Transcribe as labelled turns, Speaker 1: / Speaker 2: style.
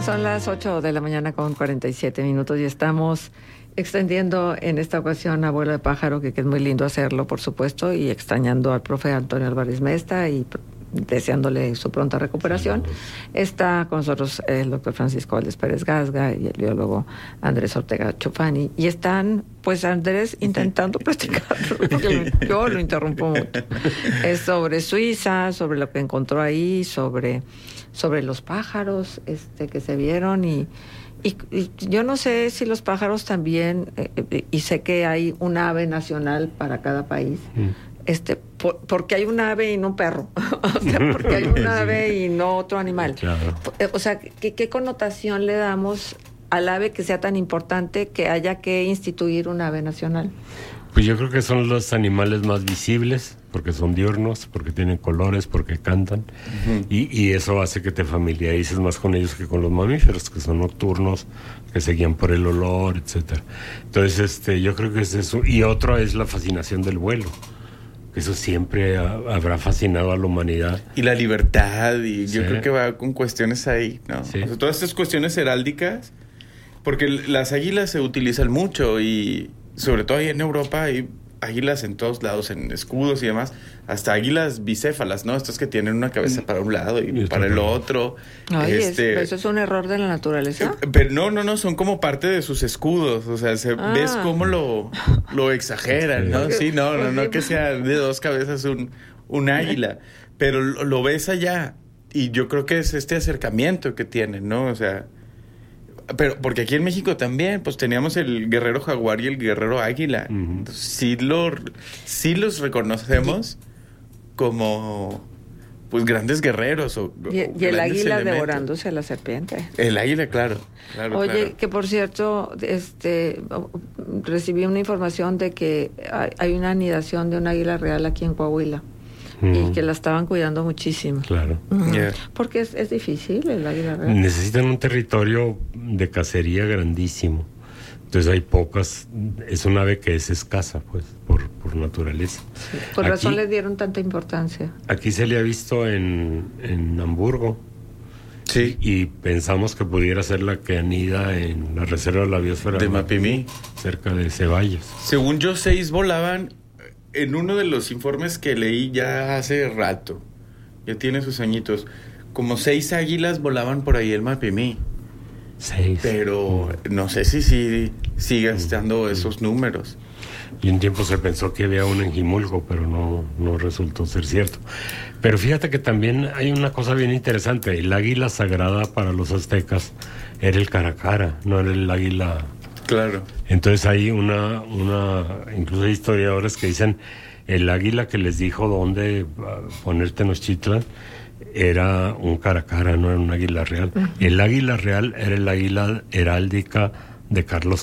Speaker 1: Son las 8 de la mañana con 47 minutos y estamos extendiendo en esta ocasión a vuelo de pájaro, que es muy lindo hacerlo, por supuesto, y extrañando al profe Antonio Álvarez Mesta y deseándole su pronta recuperación. Está con nosotros el doctor Francisco Valdés Pérez Gasga y el biólogo Andrés Ortega Chofani. Y están, pues, Andrés intentando platicar, porque yo lo interrumpo mucho. Es sobre Suiza, sobre lo que encontró ahí, sobre los pájaros que se vieron y yo no sé si los pájaros también, y sé que hay un ave nacional para cada país, porque hay un ave y no un perro, o sea, porque hay un ave y no otro animal.
Speaker 2: Claro.
Speaker 1: O sea, ¿qué connotación le damos al ave que sea tan importante que haya que instituir un ave nacional?
Speaker 2: Pues yo creo que son los animales más visibles, porque son diurnos, porque tienen colores, porque cantan, y eso hace que te familiarices más con ellos que con los mamíferos, que son nocturnos, que se guían por el olor, etcétera. Entonces, yo creo que es eso. Y otro es la fascinación del vuelo. Eso siempre habrá fascinado a la humanidad.
Speaker 3: Y la libertad, y
Speaker 2: Sí.
Speaker 3: yo creo que va con cuestiones ahí, ¿no?
Speaker 2: Sí.
Speaker 3: O sea, todas estas cuestiones heráldicas, porque las águilas se utilizan mucho y sobre todo ahí en Europa hay águilas en todos lados, en escudos y demás, hasta águilas bicéfalas, ¿no? Estas que tienen una cabeza para un lado y para el otro.
Speaker 1: Ay, ¿eso es un error de la naturaleza?
Speaker 3: Pero no, son como parte de sus escudos, o sea, ves cómo lo exageran, ¿no? Sí, no que sea de dos cabezas un águila, pero lo ves allá y yo creo que es este acercamiento que tienen, ¿no? O sea, pero porque aquí en México también, pues teníamos el guerrero jaguar y el guerrero águila.
Speaker 2: Uh-huh.
Speaker 3: Sí los reconocemos como, pues, grandes guerreros.
Speaker 1: Y el águila devorándose a la serpiente.
Speaker 3: El águila, claro.
Speaker 1: Oye,
Speaker 3: claro.
Speaker 1: que por cierto, recibí una información de que hay una anidación de un águila real aquí en Coahuila. Y que la estaban cuidando muchísimo.
Speaker 2: Claro.
Speaker 3: Yeah.
Speaker 1: Porque es difícil el águila real.
Speaker 2: Necesitan un territorio de cacería grandísimo. Entonces hay pocas. Es un ave que es escasa, pues, por naturaleza.
Speaker 1: Sí, por razón le dieron tanta importancia.
Speaker 2: Aquí se le ha visto en Hamburgo.
Speaker 3: Sí.
Speaker 2: Y pensamos que pudiera ser la que anida en la reserva de la biosfera
Speaker 3: de Mapimí,
Speaker 2: cerca de Ceballos.
Speaker 3: Según yo, 6 volaban. En uno de los informes que leí ya hace rato, ya tiene sus añitos, como 6 águilas volaban por ahí el Mapimí.
Speaker 2: 6.
Speaker 3: Pero no sé si sigue estando esos números.
Speaker 2: Y un tiempo se pensó que había uno en Jimulco, pero no resultó ser cierto. Pero fíjate que también hay una cosa bien interesante. El águila sagrada para los aztecas era el caracara, no era el águila.
Speaker 3: Claro.
Speaker 2: Entonces hay incluso hay historiadores que dicen el águila que les dijo dónde poner Tenochtitlan era un caracara, no era un águila real. El águila real era el águila heráldica de Carlos